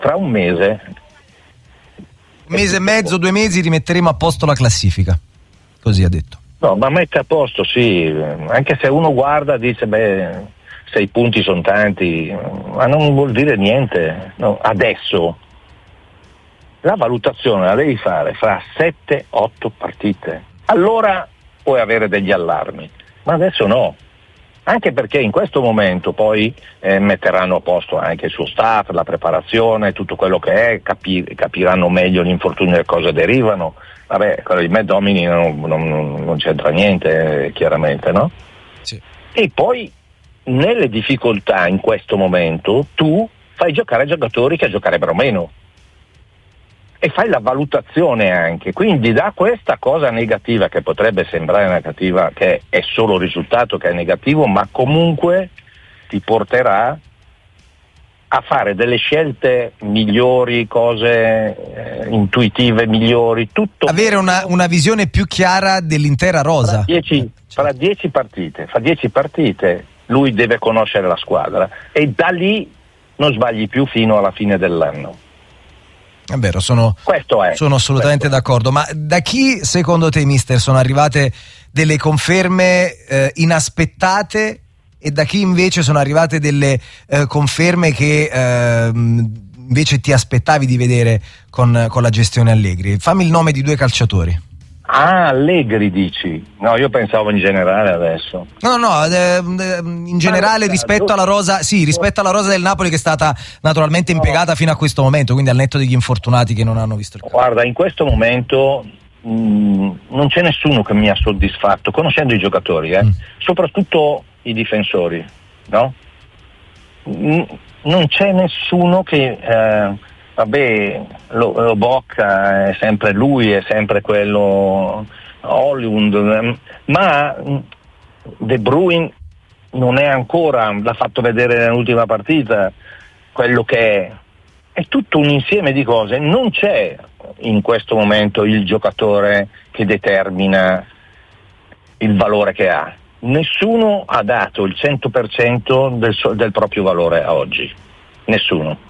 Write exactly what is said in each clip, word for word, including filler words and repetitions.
Fra un mese, un mese e mezzo, due mesi rimetteremo a posto la classifica, così ha detto. No, ma mette a posto, sì, anche se uno guarda dice, beh, sei punti sono tanti, ma non vuol dire niente, no, adesso. La valutazione la devi fare fra sette otto partite, allora puoi avere degli allarmi, ma adesso no, anche perché in questo momento poi eh, metteranno a posto anche il suo staff, la preparazione, tutto quello che è, capi- capiranno meglio gli infortuni e cosa derivano. Vabbè, quello di me Domini non, non, non c'entra niente, eh, chiaramente, no? Sì. E poi nelle difficoltà in questo momento tu fai giocare giocatori che giocherebbero meno e fai la valutazione anche, quindi da questa cosa negativa che potrebbe sembrare negativa, che è solo il risultato che è negativo, ma comunque ti porterà a fare delle scelte migliori, cose eh, intuitive migliori, tutto. Avere una, una visione più chiara dell'intera rosa. Fra dieci, fra dieci partite, fra dieci partite lui deve conoscere la squadra e da lì non sbagli più fino alla fine dell'anno. È vero, sono, Questo è, sono assolutamente questo. d'accordo. Ma da chi, secondo te, mister, sono arrivate delle conferme eh, inaspettate e da chi invece sono arrivate delle eh, conferme che eh, invece ti aspettavi di vedere con, con la gestione Allegri? Fammi il nome di due calciatori. Ah, Allegri dici? No, io pensavo in generale adesso. No, no, eh, in generale rispetto alla rosa, sì, rispetto alla rosa del Napoli che è stata naturalmente impiegata fino a questo momento, quindi al netto degli infortunati che non hanno visto il campo. Guarda, in questo momento mh, non c'è nessuno che mi ha soddisfatto, conoscendo i giocatori, eh, mm. soprattutto i difensori, no? Mh, non c'è nessuno che... Eh, Vabbè, lo, lo Bocca è sempre lui, è sempre quello Hollywood, ma De Bruyne non è ancora, l'ha fatto vedere nell'ultima partita, quello che è. È tutto un insieme di cose, non c'è in questo momento il giocatore che determina il valore che ha. Nessuno ha dato il cento per cento del, del proprio valore a oggi, nessuno.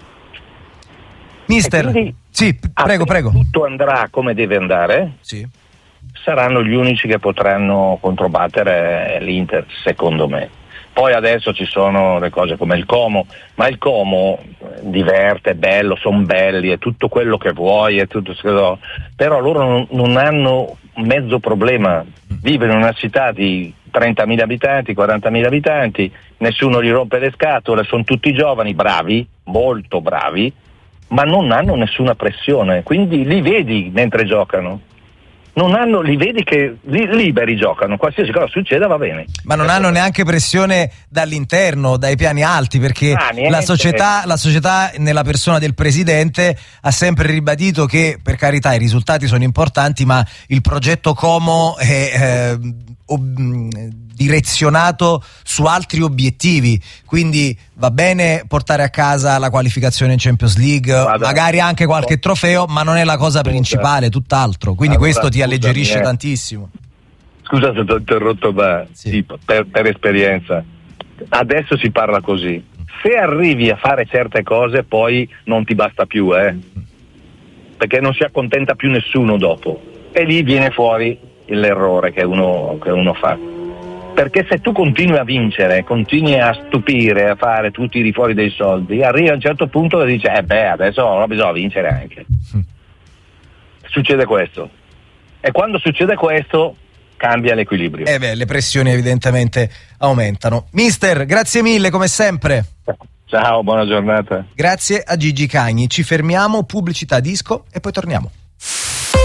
Mister, quindi, sì, prego, prego. Tutto andrà come deve andare. Sì. Saranno gli unici che potranno controbattere l'Inter, secondo me. Poi adesso ci sono le cose come il Como, ma il Como diverte, è bello, sono belli, è tutto quello che vuoi, è tutto, però loro non, non hanno mezzo problema. Vivono in una città di trentamila abitanti, quarantamila abitanti, nessuno gli rompe le scatole, sono tutti giovani, bravi, molto bravi, ma non hanno nessuna pressione, quindi li vedi mentre giocano, non hanno, li vedi che li, liberi giocano, qualsiasi cosa succeda va bene. Ma non hanno neanche pressione dall'interno, dai piani alti, perché ah, la società, la società nella persona del presidente ha sempre ribadito che, per carità, i risultati sono importanti, ma il progetto Como è eh, ob- direzionato su altri obiettivi, quindi va bene portare a casa la qualificazione in Champions League, Vada. magari anche qualche trofeo, ma non è la cosa principale, tutt'altro, quindi allora, questo ti alleggerisce eh. tantissimo. Scusa se ti ho interrotto, ma sì. Sì, per, per esperienza adesso si parla così, se arrivi a fare certe cose poi non ti basta più, eh? perché non si accontenta più nessuno dopo, e lì viene fuori l'errore che uno, che uno fa. Perché se tu continui a vincere, continui a stupire, a fare tutti i fuori dei soldi, arriva a un certo punto e dice, eh beh, adesso non bisogna vincere anche. Mm. Succede questo. E quando succede questo, cambia l'equilibrio. Eh beh, le pressioni evidentemente aumentano. Mister, grazie mille come sempre. Ciao, buona giornata. Grazie a Gigi Cagni. Ci fermiamo, pubblicità disco e poi torniamo.